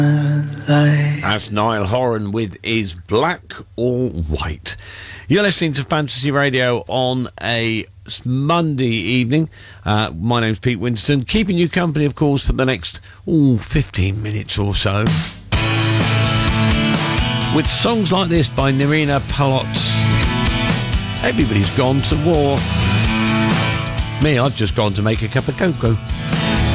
That's Niall Horan with Is Black or White. You're listening to Fantasy Radio on a Monday evening. My name's Pete Winterton, keeping you company, of course, for the next 15 minutes or so. With songs like this by Nirina Palotz. Everybody's gone to war. Me, I've just gone to make a cup of cocoa.